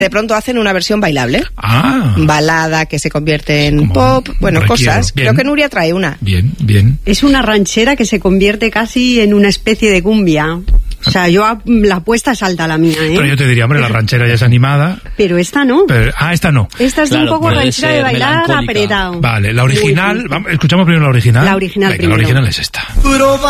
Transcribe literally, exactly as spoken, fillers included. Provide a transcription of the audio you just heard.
de pronto hacen una versión bailable. Ah. Balada que se convierte en Como pop, bueno, requiero. cosas. Bien. Creo que Nuria trae una. Bien, bien. Es una ranchera que se convierte casi en una especie de cumbia. O sea, yo a- la apuesta es alta la mía, ¿eh? Pero yo te diría, hombre, la ranchera ya es animada. Pero esta no. Pero, ah, esta no. Esta es Claro, un poco puede ranchera de ser bailar melancólica. apretado. Vale, la original, Muy, muy. vamos, escuchamos primero la original. La original Venga, la primero. original es esta.